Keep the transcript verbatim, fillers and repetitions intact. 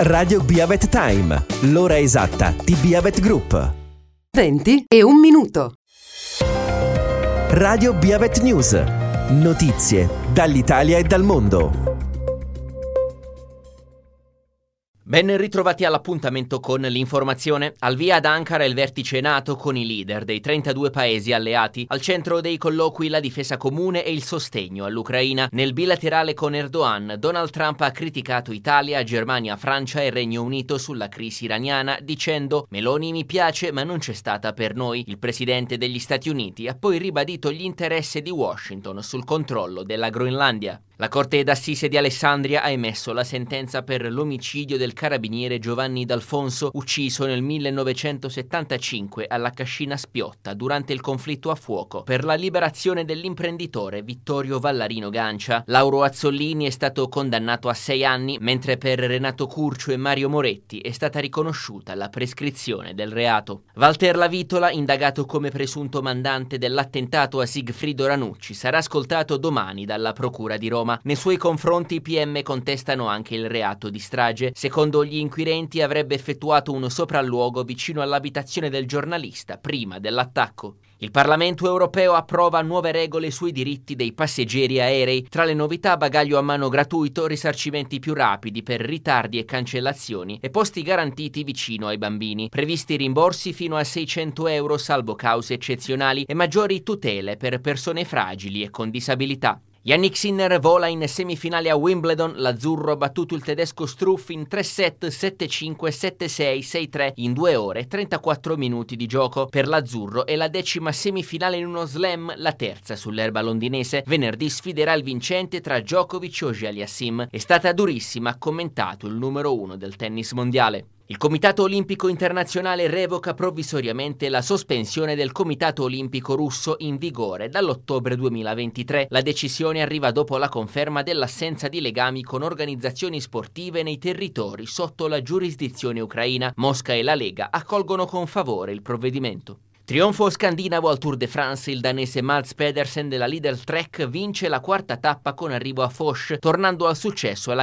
Radio Biavet Time, l'ora esatta di Biavet Group. venti e un minuto. Radio Biavet News, notizie dall'Italia e dal mondo. Ben ritrovati all'appuntamento con l'informazione. Al via ad Ankara il vertice NATO con i leader dei trentadue paesi alleati. Al centro dei colloqui la difesa comune e il sostegno all'Ucraina. Nel bilaterale con Erdogan, Donald Trump ha criticato Italia, Germania, Francia e Regno Unito sulla crisi iraniana, dicendo: Meloni mi piace ma non c'è stata per noi. Il presidente degli Stati Uniti ha poi ribadito gli interessi di Washington sul controllo della Groenlandia. La Corte d'Assise di Alessandria ha emesso la sentenza per l'omicidio del carabiniere Giovanni D'Alfonso, ucciso nel millenovecentosettantacinque alla Cascina Spiotta durante il conflitto a fuoco, per la liberazione dell'imprenditore Vittorio Vallarino Gancia. Lauro Azzollini è stato condannato a sei anni, mentre per Renato Curcio e Mario Moretti è stata riconosciuta la prescrizione del reato. Walter Lavitola, indagato come presunto mandante dell'attentato a Sigfrido Ranucci, sarà ascoltato domani dalla Procura di Roma. Nei suoi confronti i P M contestano anche il reato di strage. Secondo gli inquirenti avrebbe effettuato un sopralluogo vicino all'abitazione del giornalista prima dell'attacco. Il Parlamento europeo approva nuove regole sui diritti dei passeggeri aerei. Tra le novità, bagaglio a mano gratuito, risarcimenti più rapidi per ritardi e cancellazioni e posti garantiti vicino ai bambini. Previsti rimborsi fino a seicento euro salvo cause eccezionali e maggiori tutele per persone fragili e con disabilità. Yannick Sinner vola in semifinale a Wimbledon. L'azzurro ha battuto il tedesco Struff in tre set, sette cinque, sette sei, sei tre in due ore e trentaquattro minuti di gioco. Per l'azzurro è la decima semifinale in uno slam, la terza sull'erba londinese. Venerdì sfiderà il vincente tra Djokovic e Auger-Aliassime. È stata durissima, ha commentato il numero uno del tennis mondiale. Il Comitato Olimpico Internazionale revoca provvisoriamente la sospensione del Comitato Olimpico Russo in vigore dall'ottobre duemilaventitré. La decisione arriva dopo la conferma dell'assenza di legami con organizzazioni sportive nei territori sotto la giurisdizione ucraina. Mosca e la Lega accolgono con favore il provvedimento. Trionfo scandinavo al Tour de France. Il danese Mads Pedersen della Lidl Trek vince la quarta tappa con arrivo a Foch, tornando al successo alla